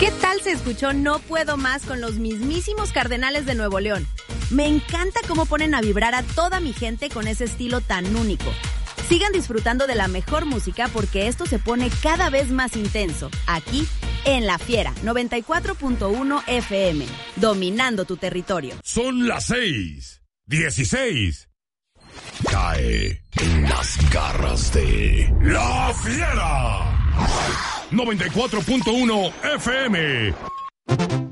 ¿Qué tal se escuchó No Puedo Más con los mismísimos Cardenales de Nuevo León? Me encanta cómo ponen a vibrar a toda mi gente con ese estilo tan único. Sigan disfrutando de la mejor música porque esto se pone cada vez más intenso, aquí en La Fiera 94.1 FM, dominando tu territorio. Son las 6:16. Cae en las garras de La Fiera 94.1 FM.